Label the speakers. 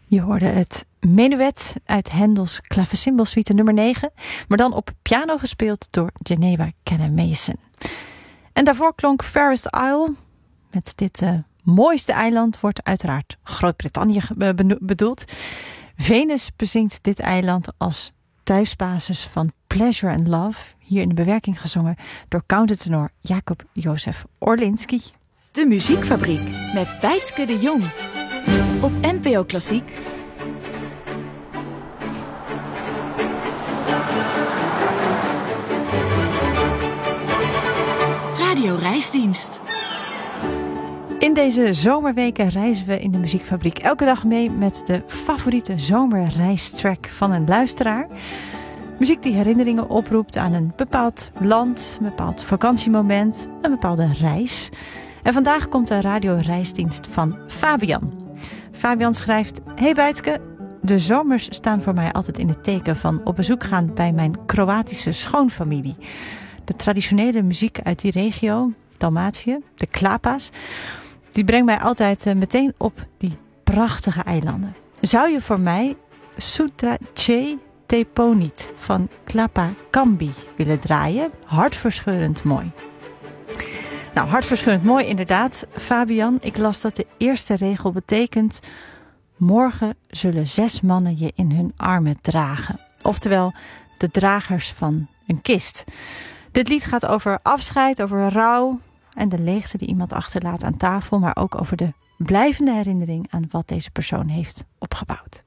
Speaker 1: Je hoorde het Menuet uit Händels Klavecimbelsuite nummer 9, maar dan op piano gespeeld door Geneva Cannon-Mason. En daarvoor klonk Ferris Isle. Met dit mooiste eiland wordt uiteraard Groot-Brittannië bedoeld. Venus bezingt dit eiland als thuisbasis van Pleasure and Love. Hier in de bewerking gezongen door countertenor Jacob Jozef Orlinski.
Speaker 2: De Muziekfabriek met Bijtske de Jong. Op NPO Klassiek. Radio Reisdienst.
Speaker 1: In deze zomerweken reizen we in de Muziekfabriek elke dag mee met de favoriete zomerreistrack van een luisteraar. Muziek die herinneringen oproept aan een bepaald land, een bepaald vakantiemoment, een bepaalde reis. En vandaag komt de radioreisdienst van Fabian. Fabian schrijft: Hey Bijtske, de zomers staan voor mij altijd in het teken van op bezoek gaan bij mijn Kroatische schoonfamilie. De traditionele muziek uit die regio, Dalmatië, de Klapa's, die brengt mij altijd meteen op die prachtige eilanden. Zou je voor mij Sutra Ce Te Ponit van Klapa Kambi willen draaien? Hartverscheurend mooi. Nou, hartverscheurend mooi inderdaad, Fabian. Ik las dat de eerste regel betekent: morgen zullen 6 mannen je in hun armen dragen. Oftewel, de dragers van een kist. Dit lied gaat over afscheid, over rouw en de leegte die iemand achterlaat aan tafel, maar ook over de blijvende herinnering aan wat deze persoon heeft opgebouwd.